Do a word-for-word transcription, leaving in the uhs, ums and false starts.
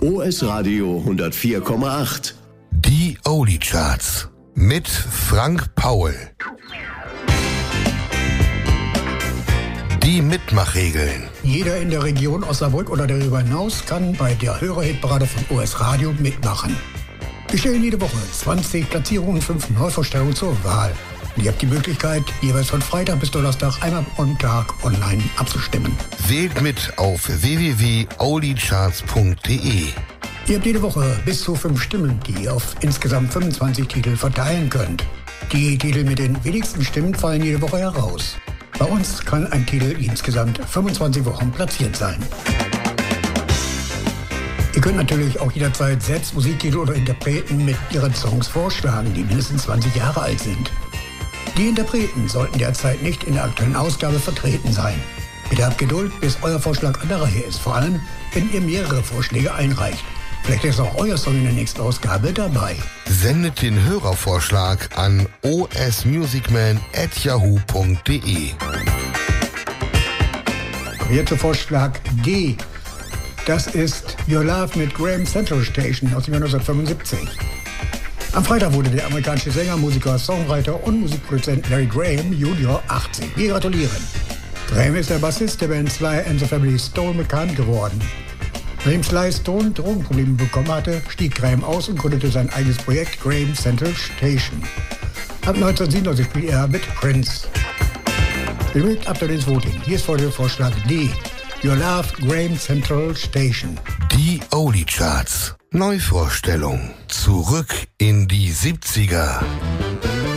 O S Radio hundertvier Komma acht. Die Oldie Charts mit Frank Paul. Die Mitmachregeln. Jeder in der Region Osnabrück oder darüber hinaus kann bei der Hörerhitparade von O S Radio mitmachen. Wir stellen jede Woche zwanzig Platzierungen und fünf Neuvorstellungen zur Wahl. Und ihr habt die Möglichkeit, jeweils von Freitag bis Donnerstag einmal am Tag online abzustimmen. Wählt mit auf w w w punkt oldiecharts punkt d e. Ihr habt jede Woche bis zu fünf Stimmen, die ihr auf insgesamt fünfundzwanzig Titel verteilen könnt. Die Titel mit den wenigsten Stimmen fallen jede Woche heraus. Bei uns kann ein Titel insgesamt fünfundzwanzig Wochen platziert sein. Ihr könnt natürlich auch jederzeit selbst Musiktitel oder Interpreten mit ihren Songs vorschlagen, die mindestens zwanzig Jahre alt sind. Die Interpreten sollten derzeit nicht in der aktuellen Ausgabe vertreten sein. Bitte habt Geduld, bis euer Vorschlag an der Reihe ist, vor allem, wenn ihr mehrere Vorschläge einreicht. Vielleicht ist auch euer Song in der nächsten Ausgabe dabei. Sendet den Hörervorschlag an o s musicman at yahoo punkt d e. Kommen wir zu Vorschlag D. Das ist Your Love mit Graham Central Station aus dem Jahr neunzehnhundertfünfundsiebzig. Am Freitag wurde der amerikanische Sänger, Musiker, Songwriter und Musikproduzent Larry Graham Junior achtzig. Wir gratulieren. Graham ist der Bassist der Band Sly and the Family Stone bekannt geworden. Nachdem Sly Stone Drogenprobleme bekommen hatte, stieg Graham aus und gründete sein eigenes Projekt Graham Central Station. Ab neunzehnhundertsiebenundneunzig spielt er mit Prince. Bewegt ab ins Voting. Hier ist folgender Vorschlag D. Your Love, Graham Central Station. Die Oldie Charts. Neuvorstellung. Zurück in die siebziger.